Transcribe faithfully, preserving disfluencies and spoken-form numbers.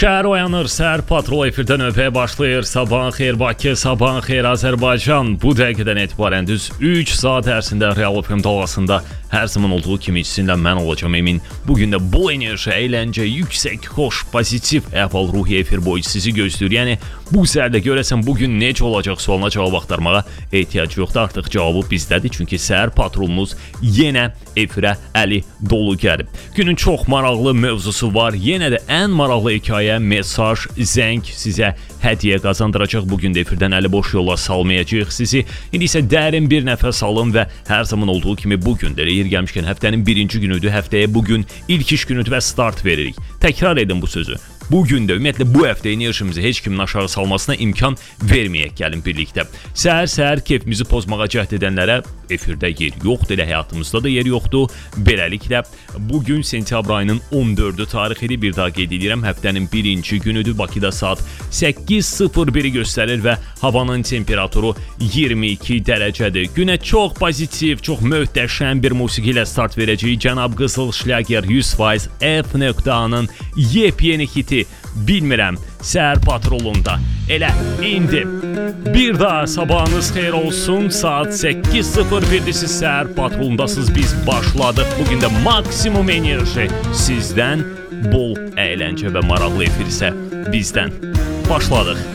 Şəhər oyanır, səhər patrol efirdə növbəyə başlayır. Sabahın xeyir Bakı, sabahın xeyir Azərbaycan. Bu dəqiqədən etibarən düz üç saat ərzində Real F M dalğasında hər zaman olduğu kimi sizinlə mən olacağım Emin. Bugün də bol enerji, əyləncə, yüksək, xoş, pozitiv əhval ruhi efir boyu sizi gözləyir. Yəni bu səhərdə görəsən bugün necə olacaq sualına cavab axtarmağa ehtiyac yoxdur. Artıq cavabı bizdədir. Çünki səhər patrolunuz yenə efirə əli dolu gəlib. Günün çox maraqlı mövzusu var. Yenə də ən maraqlı hekayə, mesaj, zəng sizə hədiyyə qazandıracaq. Bugün də efirdən əli boş yola salmayacağıq sizi. İndi isə dərin bir nəfəs alın və hər zaman olduğu kimi bugün də yer gəlmişkən həftənin birinci günüdür. Həftəyə bugün ilk iş günüdür və start veririk. Təkrar edin bu sözü. Bugün də ümumiyyətlə bu həftə enerjimizi heç kimin aşağı salmasına imkan verməyək, gəlin birlikdə. Səhər-səhər keyfimizi pozmağa cəhd edənlərə efirdə yer yoxdur, elə həyatımızda da yer yoxdur. Beləliklə, bugün sentyabr ayının on dördü tarixidir, bir daha qeyd edirəm, həftənin birinci günüdür. Bakıda saat səkkiz sıfır biri göstərir və havanın temperaturu iyirmi iki dərəcədir. Günə çox pozitiv, çox möhtəşəm bir musiqi ilə start verəcəyik. Cənab Qızıl Şlager yüz faiz F.A-nın yepyeni hiti Bilmirəm səhər patrolunda. Elə indi. Bir daha sabahınız xeyir olsun. Saat səkkiz sıfır birdir, siz səhər patrolundasınız. Biz başladıq. Bugün də maksimum enerji sizdən, bol əyləncə və maraqlı efir isə bizdən. Başladıq.